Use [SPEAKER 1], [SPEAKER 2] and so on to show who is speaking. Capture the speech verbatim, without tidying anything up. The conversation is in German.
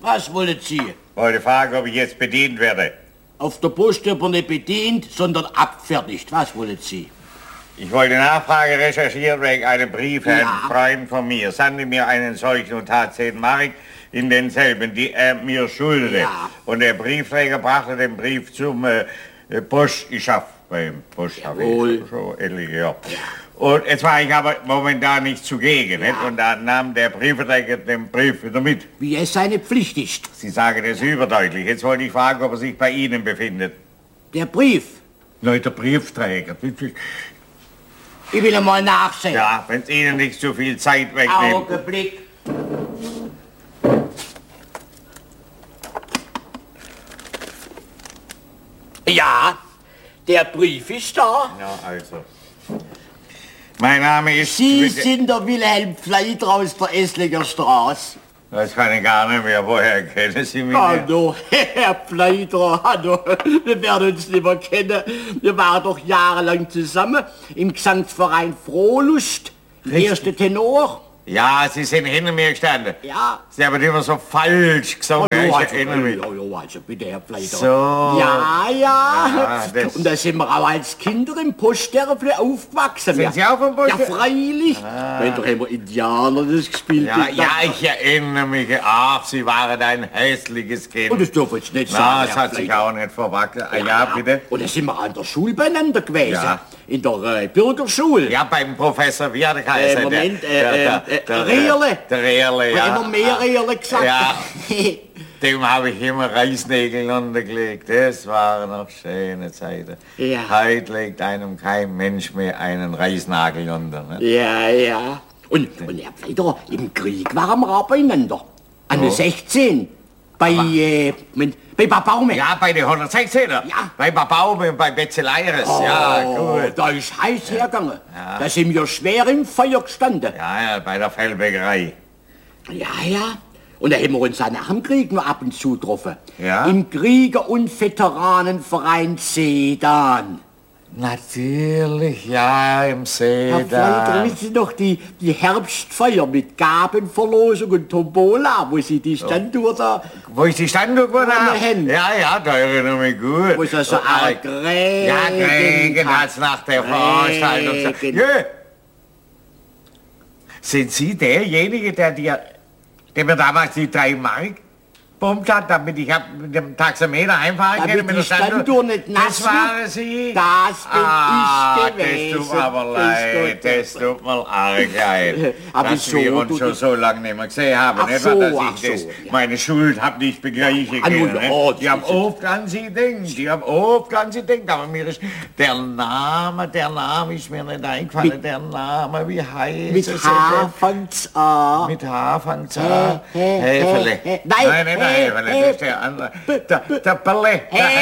[SPEAKER 1] Was wollen Sie?
[SPEAKER 2] Ich wollte fragen, ob ich jetzt bedient werde.
[SPEAKER 1] Auf der Post aber nicht bedient, sondern abfertigt. Was wollen Sie?
[SPEAKER 2] Ich wollte Nachfrage recherchieren wegen einem Brief,
[SPEAKER 1] Ja.
[SPEAKER 2] Herrn Freund von mir. Sandte mir einen solchen und tat zehn Mark in denselben, die er mir schuldete.
[SPEAKER 1] Ja.
[SPEAKER 2] Und der Briefträger brachte den Brief zum äh, Post. Ich schaff beim Post.
[SPEAKER 1] Jawohl.
[SPEAKER 2] So etliche, ja. Und jetzt war ich aber momentan nicht zugegen. Nicht? Und dann nahm der Briefträger den Brief wieder mit.
[SPEAKER 1] Wie es seine Pflicht ist.
[SPEAKER 2] Sie sagen das überdeutlich. Jetzt wollte ich fragen, ob er sich bei Ihnen befindet.
[SPEAKER 1] Der Brief.
[SPEAKER 2] Nein, der Briefträger.
[SPEAKER 1] Ich will einmal nachsehen.
[SPEAKER 2] Ja, wenn es Ihnen nicht zu viel Zeit wegnimmt.
[SPEAKER 1] Augenblick. Ja, der Brief ist da.
[SPEAKER 2] Ja, also. Mein Name ist...
[SPEAKER 1] Sie sind der Wilhelm Pfleider aus der Esslinger Straße.
[SPEAKER 2] Das kann ich gar nicht mehr. Woher kennen Sie mich? denn?
[SPEAKER 1] Hallo, Herr Pfleider, hallo. Wir werden uns nicht mehr kennen. Wir waren doch jahrelang zusammen im Gesangsverein Frohlust. Erster Tenor.
[SPEAKER 2] Ja, Sie sind hinter mir gestanden.
[SPEAKER 1] Ja.
[SPEAKER 2] Sie haben immer so falsch gesungen.
[SPEAKER 1] Oh,
[SPEAKER 2] ich
[SPEAKER 1] also,
[SPEAKER 2] erinnere mich.
[SPEAKER 1] oh, oh, also bitte, Herr Pfleider.
[SPEAKER 2] So.
[SPEAKER 1] Ja, ja.
[SPEAKER 2] Ja, das-
[SPEAKER 1] Und da sind wir auch als Kinder im Poststernfle aufgewachsen.
[SPEAKER 2] Sind Sie auch vom
[SPEAKER 1] Ja,
[SPEAKER 2] Poststern-
[SPEAKER 1] freilich. Wenn doch immer Indianer das gespielt
[SPEAKER 2] Ja,
[SPEAKER 1] haben.
[SPEAKER 2] ja, ich erinnere mich. Ach, Sie waren ein hässliches Kind.
[SPEAKER 1] Und das dürfen Sie nicht
[SPEAKER 2] Na,
[SPEAKER 1] sagen,
[SPEAKER 2] das
[SPEAKER 1] Herr
[SPEAKER 2] hat sich
[SPEAKER 1] Pfleider.
[SPEAKER 2] auch nicht verwackelt. Ah, ja, bitte.
[SPEAKER 1] Und da sind wir an der Schule beieinander gewesen.
[SPEAKER 2] Ja.
[SPEAKER 1] In der äh, Bürgerschule.
[SPEAKER 2] Ja, beim Professor, wie hat er geheißen?
[SPEAKER 1] Äh, Moment,
[SPEAKER 2] Der-
[SPEAKER 1] äh,
[SPEAKER 2] der-
[SPEAKER 1] äh,
[SPEAKER 2] der-
[SPEAKER 1] Rehrle.
[SPEAKER 2] Der Rehrle,
[SPEAKER 1] Ja.
[SPEAKER 2] ja.
[SPEAKER 1] Immer mehr Rehle gesagt.
[SPEAKER 2] Ja. Dem habe ich immer Reisnägel untergelegt. Das waren noch schöne Zeiten.
[SPEAKER 1] Ja.
[SPEAKER 2] Heute legt einem kein Mensch mehr einen Reisnagel unter. Ne?
[SPEAKER 1] Ja, ja. Und, und Herr Pfleider, im Krieg waren wir auch beieinander. An der sechzehn. Bei, äh, Moment, bei Babaume.
[SPEAKER 2] Ja, bei den hundertsechzehner.
[SPEAKER 1] Ja.
[SPEAKER 2] Bei Babaume und bei Betzeleires.
[SPEAKER 1] Oh,
[SPEAKER 2] Ja, gut.
[SPEAKER 1] da ist heiß hergegangen. Da sind wir schwer im Feuer gestanden.
[SPEAKER 2] Ja, ja, bei der Fellbäckerei.
[SPEAKER 1] Ja, ja. Und da haben wir uns auch nach dem Krieg noch ab und zu getroffen.
[SPEAKER 2] Ja?
[SPEAKER 1] Im Krieger- und Veteranenverein Sedan.
[SPEAKER 2] Natürlich, ja, im See
[SPEAKER 1] Herr Pfleider, wissen Sie noch die, die Herbstfeier mit Gabenverlosung und Tombola, wo Sie die Standuhr da,
[SPEAKER 2] Wo ich die Standuhr gewonnen
[SPEAKER 1] Ohne
[SPEAKER 2] habe?
[SPEAKER 1] Hände.
[SPEAKER 2] Ja, ja, da erinnere ich mich gut.
[SPEAKER 1] wo es also
[SPEAKER 2] Oh,
[SPEAKER 1] auch
[SPEAKER 2] äh,
[SPEAKER 1] Grägen
[SPEAKER 2] Ja, Grägen hat's nach der Veranstaltung gesagt.
[SPEAKER 1] Grägen.
[SPEAKER 2] Jö. Sind Sie derjenige, der dir, der mir damals die drei Mark pumpt hat, damit ich hab mit dem Taxameter einfahren
[SPEAKER 1] Damit
[SPEAKER 2] kann mit
[SPEAKER 1] die
[SPEAKER 2] der Standuhr?
[SPEAKER 1] Standuhr nicht nass
[SPEAKER 2] Das waren Sie?
[SPEAKER 1] Das bin
[SPEAKER 2] ah,
[SPEAKER 1] ich gewesen.
[SPEAKER 2] Das tut mir aber
[SPEAKER 1] Das
[SPEAKER 2] leid,
[SPEAKER 1] tut-
[SPEAKER 2] das tut mir arg leid,
[SPEAKER 1] Aber
[SPEAKER 2] dass
[SPEAKER 1] so,
[SPEAKER 2] wir uns
[SPEAKER 1] du-
[SPEAKER 2] schon so lange nicht mehr gesehen haben.
[SPEAKER 1] Ach
[SPEAKER 2] nicht
[SPEAKER 1] so,
[SPEAKER 2] wahr, dass
[SPEAKER 1] ach
[SPEAKER 2] ich das,
[SPEAKER 1] so, ja.
[SPEAKER 2] meine Schuld hab nicht begleichen
[SPEAKER 1] Ah, nun,
[SPEAKER 2] können. nicht?
[SPEAKER 1] oh,
[SPEAKER 2] Die haben
[SPEAKER 1] das-
[SPEAKER 2] oft an Sie denkt, die haben oft an Sie denkt, aber mir ist der Name, der Name ist mir nicht eingefallen,
[SPEAKER 1] Mit-
[SPEAKER 2] der Name, wie heißt
[SPEAKER 1] Mit
[SPEAKER 2] es?
[SPEAKER 1] H fängt's an.
[SPEAKER 2] Mit H fängt's an.
[SPEAKER 1] Hä, hä,
[SPEAKER 2] Häfele.
[SPEAKER 1] hä, hä. Nein,
[SPEAKER 2] nein, nein,
[SPEAKER 1] hä,
[SPEAKER 2] Häfele,
[SPEAKER 1] hä,
[SPEAKER 2] das ist der andere. Der, der Ballet.
[SPEAKER 1] hä,